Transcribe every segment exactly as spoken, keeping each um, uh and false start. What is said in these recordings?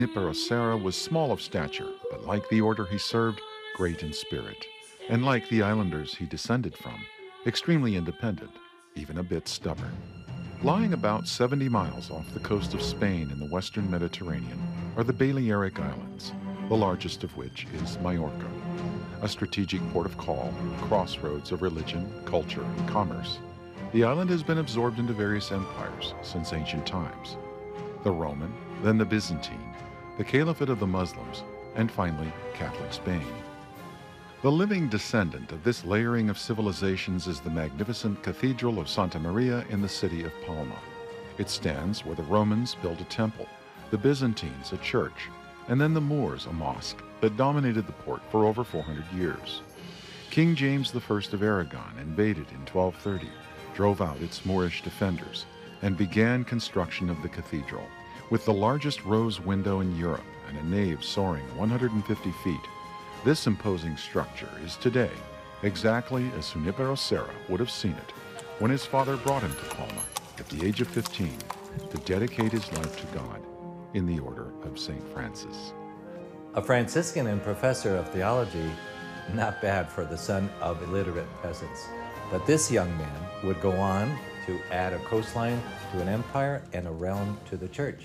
Junipero Serra was small of stature, but like the order he served, great in spirit. And like the islanders he descended from, extremely independent, even a bit stubborn. Lying about seventy miles off the coast of Spain in the western Mediterranean are the Balearic Islands, the largest of which is Majorca, a strategic port of call, crossroads of religion, culture, and commerce. The island has been absorbed into various empires since ancient times. The Roman, then the Byzantine, the Caliphate of the Muslims, and finally Catholic Spain. The living descendant of this layering of civilizations is the magnificent Cathedral of Santa Maria in the city of Palma. It stands where the Romans built a temple, the Byzantines a church, and then the Moors a mosque that dominated the port for over four hundred years. King James the First of Aragon invaded in twelve thirty, drove out its Moorish defenders, and began construction of the cathedral, with the largest rose window in Europe and a nave soaring one hundred fifty feet. This imposing structure is today exactly as Junipero Serra would have seen it when his father brought him to Palma at the age of fifteen to dedicate his life to God in the order of Saint Francis. A Franciscan and professor of theology, not bad for the son of illiterate peasants. But this young man would go on to add a coastline to an empire and a realm to the church.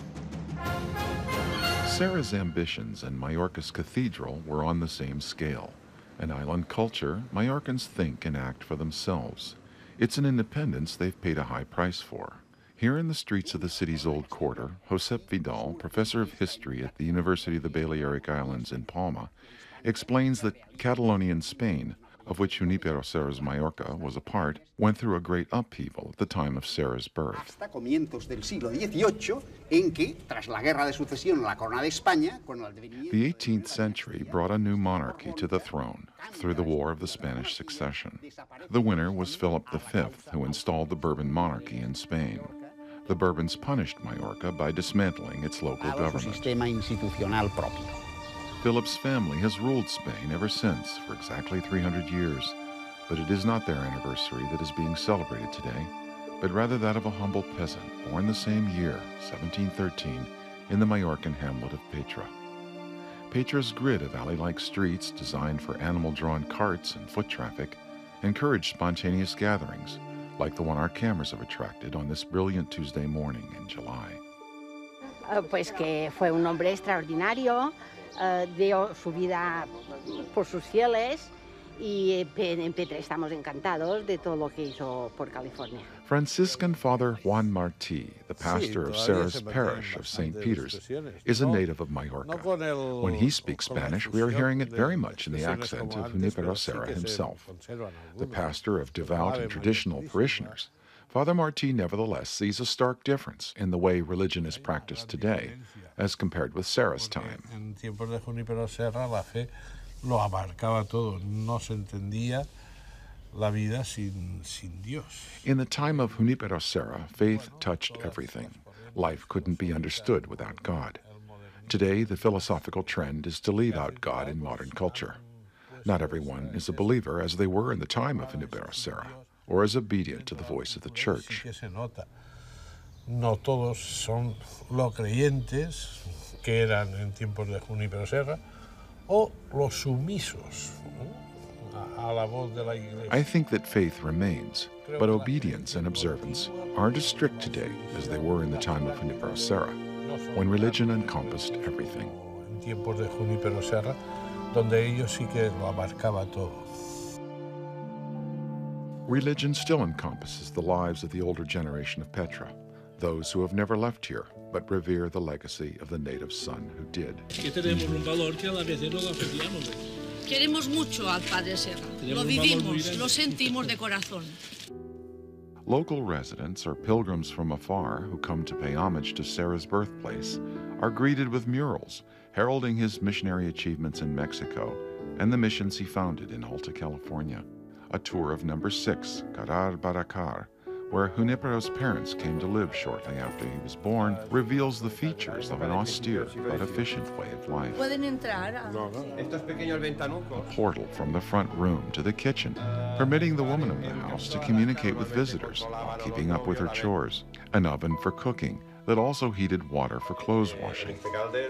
Serra's ambitions and Majorca's cathedral were on the same scale. An island culture, Majorcans think and act for themselves. It's an independence they've paid a high price for. Here in the streets of the city's old quarter, Josep Vidal, professor of history at the University of the Balearic Islands in Palma, explains that Catalonian Spain, of which Junipero Serra's Majorca was a part, went through a great upheaval at the time of Serra's birth. The eighteenth century brought a new monarchy to the throne through the War of the Spanish Succession. The winner was Philip the Fifth, who installed the Bourbon monarchy in Spain. The Bourbons punished Majorca by dismantling its local government. Philip's family has ruled Spain ever since for exactly three hundred years, but it is not their anniversary that is being celebrated today, but rather that of a humble peasant born the same year, seventeen thirteen, in the Majorcan hamlet of Petra. Petra's grid of alley-like streets designed for animal-drawn carts and foot traffic encouraged spontaneous gatherings, like the one our cameras have attracted on this brilliant Tuesday morning in July. Uh, pues que fue un hombre extraordinario. Uh, dio su vida por sus fieles y en Petra estamos encantados de todo lo que hizo por California. Franciscan Father Juan Martí, the pastor of Serra's parish of Saint Peter's, is a native of Majorca. When he speaks Spanish, we are hearing it very much in the accent of Junipero Serra himself. The pastor of devout and traditional parishioners, Father Martí nevertheless sees a stark difference in the way religion is practiced today as compared with Serra's time. En tiempos de Junipero Serra, la fe lo abarcaba todo. No se entendía la vida sin, sin Dios. In the time of Junipero Serra, faith touched everything. Life couldn't be understood without God. Today, the philosophical trend is to leave out God in modern culture. Not everyone is a believer as they were in the time of Junipero Serra, or is obedient to the voice of the church. No todos son los creyentes que eran en tiempos de Junipero Serra o los sumisos a la voz de la iglesia. I think that faith remains, but obedience and observance aren't as strict today as they were in the time of Junipero Serra, when religion encompassed everything. En tiempos de Junipero Serra, donde ellos sí que lo abarcaba todo. Religion still encompasses the lives of the older generation of Petra, those who have never left here, but revere the legacy of the native son who did. Queremos mucho al Padre Serra. Lo vivimos, lo sentimos de corazón. Local residents or pilgrims from afar who come to pay homage to Serra's birthplace are greeted with murals heralding his missionary achievements in Mexico and the missions he founded in Alta California. A tour of number six, Carar Baracar, where Junipero's parents came to live shortly after he was born, reveals the features of an austere but efficient way of life. A portal from the front room to the kitchen, permitting the woman of the house to communicate with visitors while keeping up with her chores. An oven for cooking, that also heated water for clothes washing.